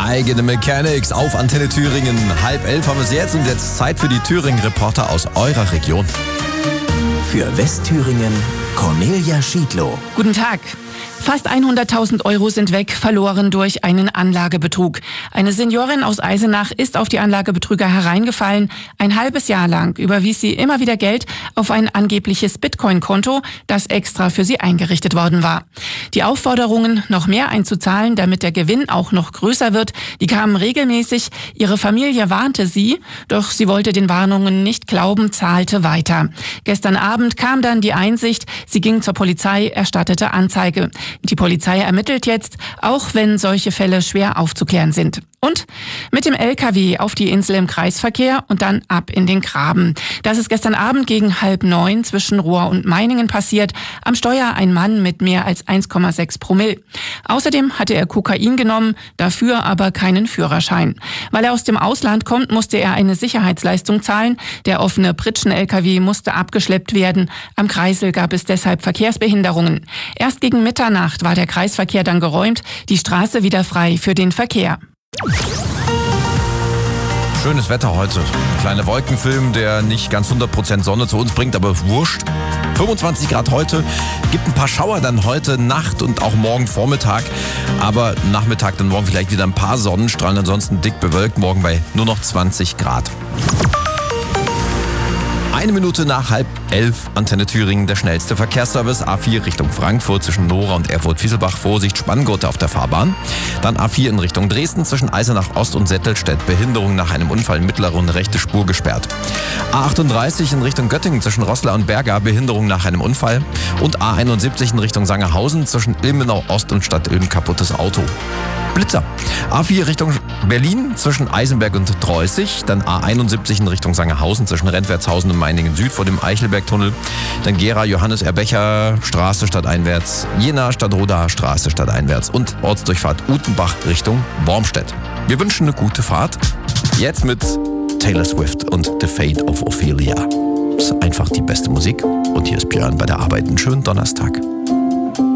Eigene Mechanics auf Antenne Thüringen. 10:30 haben wir es jetzt und jetzt Zeit für die Thüringen-Reporter aus eurer Region. Für Westthüringen Cornelia Schiedlow. Guten Tag. Fast 100.000 Euro sind weg, verloren durch einen Anlagebetrug. Eine Seniorin aus Eisenach ist auf die Anlagebetrüger hereingefallen. Ein halbes Jahr lang überwies sie immer wieder Geld auf ein angebliches Bitcoin-Konto, das extra für sie eingerichtet worden war. Die Aufforderungen, noch mehr einzuzahlen, damit der Gewinn auch noch größer wird, die kamen regelmäßig. Ihre Familie warnte sie, doch sie wollte den Warnungen nicht glauben, zahlte weiter. Gestern Abend kam dann die Einsicht, sie ging zur Polizei, erstattete Anzeige. Die Polizei ermittelt jetzt, auch wenn solche Fälle schwer aufzuklären sind. Und mit dem LKW auf die Insel im Kreisverkehr und dann ab in den Graben. Das ist gestern Abend gegen 8:30 zwischen Rohr und Meiningen passiert. Am Steuer ein Mann mit mehr als 1,6 Promille. Außerdem hatte er Kokain genommen, dafür aber keinen Führerschein. Weil er aus dem Ausland kommt, musste er eine Sicherheitsleistung zahlen. Der offene Pritschen-LKW musste abgeschleppt werden. Am Kreisel gab es deshalb Verkehrsbehinderungen. Erst gegen Mitternacht war der Kreisverkehr dann geräumt, die Straße wieder frei für den Verkehr. Schönes Wetter heute. Ein kleiner Wolkenfilm, der nicht ganz 100% Sonne zu uns bringt, aber wurscht. 25 Grad heute. Gibt ein paar Schauer dann heute Nacht und auch morgen Vormittag. Aber Nachmittag dann morgen vielleicht wieder ein paar Sonnenstrahlen. Ansonsten dick bewölkt. Morgen bei nur noch 20 Grad. 1 Minute nach 10:30, Antenne Thüringen, der schnellste Verkehrsservice. A4 Richtung Frankfurt zwischen Nora und Erfurt-Fieselbach. Vorsicht, Spanngurte auf der Fahrbahn. Dann A4 in Richtung Dresden zwischen Eisenach Ost und Settelstedt. Behinderung nach einem Unfall, mittlere und rechte Spur gesperrt. A38 in Richtung Göttingen zwischen Roßla und Berga. Behinderung nach einem Unfall. Und A71 in Richtung Sangerhausen zwischen Ilmenau Ost und Stadt Ilm. Kaputtes Auto. Blitzer. A4 Richtung Berlin zwischen Eisenberg und Dreußig. Dann A71 in Richtung Sangerhausen zwischen Rentwertshausen und Meiningen Süd vor dem Eichelbergtunnel. Dann Gera Johannes Erbecher Straße stadteinwärts. Jena Stadtroda Straße stadteinwärts. Und Ortsdurchfahrt Utenbach Richtung Wormstedt. Wir wünschen eine gute Fahrt. Jetzt mit Taylor Swift und The Fate of Ophelia. Das ist einfach die beste Musik. Und hier ist Björn bei der Arbeit. Einen schönen Donnerstag.